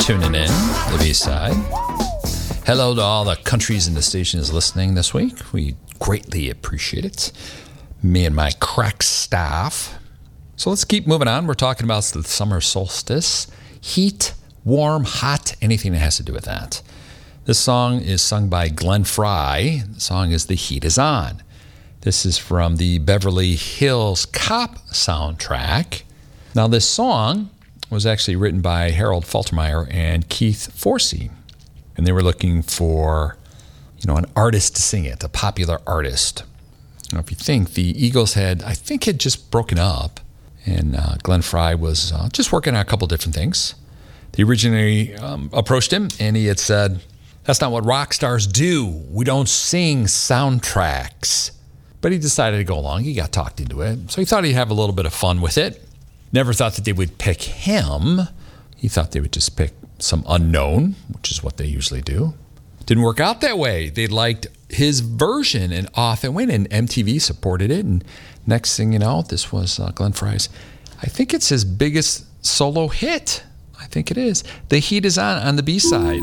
tuning in, the B-side. Hello to all the countries and the stations listening this week. We greatly appreciate it. Me and my crack staff. So let's keep moving on. We're talking about the summer solstice. Heat, warm, hot, anything that has to do with that. This song is sung by Glenn Frey. The song is The Heat Is On. This is from the Beverly Hills Cop soundtrack. Now, this song was actually written by Harold Faltermeyer and Keith Forsey. And they were looking for, an artist to sing it, a popular artist. Now, if you think, the Eagles had just broken up. And Glenn Frey was just working on a couple different things. They originally approached him, and he had said, "That's not what rock stars do. We don't sing soundtracks." But he decided to go along. He got talked into it. So he thought he'd have a little bit of fun with it. Never thought that they would pick him. He thought they would just pick some unknown, which is what they usually do. Didn't work out that way. They liked his version, and off it went, and MTV supported it. And next thing you know, this was Glenn Frey's, I think it's his biggest solo hit. I think it is. The Heat Is On the B-side.